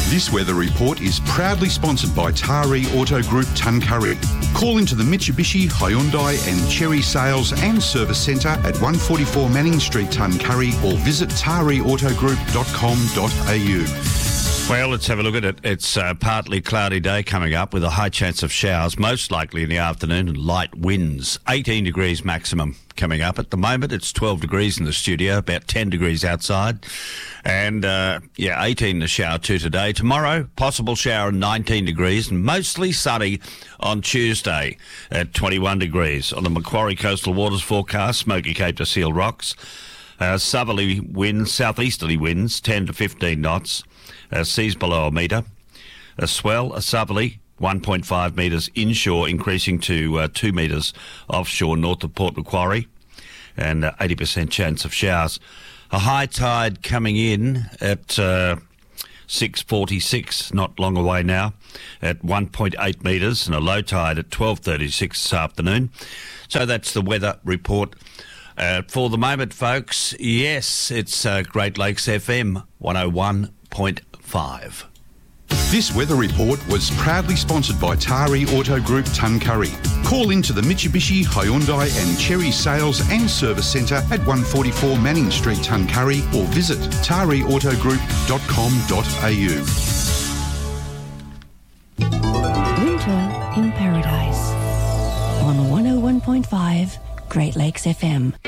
This weather report is proudly sponsored by Tari Auto Group Tuncurry. Call into the Mitsubishi, Hyundai and Chery Sales and Service Centre at 144 Manning Street, Tuncurry, or visit tariautogroup.com.au. Well, let's have a look at it. It's a partly cloudy day coming up with a high chance of showers, most likely in the afternoon, and light winds. 18 degrees maximum coming up. At the moment, it's 12 degrees in the studio, about 10 degrees outside. And, 18 the shower too today. Tomorrow, possible shower, 19 degrees, and mostly sunny on Tuesday at 21 degrees. On the Macquarie Coastal Waters forecast, Smoky Cape to Seal Rocks. Southerly winds, southeasterly winds, 10 to 15 knots. Seas below a metre. A swell, a southerly, 1.5 metres inshore, increasing to 2 metres offshore north of Port Macquarie, and 80% chance of showers. A high tide coming in at 6:46, not long away now, at 1.8 metres, and a low tide at 12:36 this afternoon. So that's the weather report. For the moment, folks, yes, it's Great Lakes FM 101.5. This weather report was proudly sponsored by Tari Auto Group Tuncurry. Call into the Mitsubishi, Hyundai and Chery Sales and Service Centre at 144 Manning Street, Tuncurry, or visit tariautogroup.com.au. Winter in Paradise on 101.5 Great Lakes FM.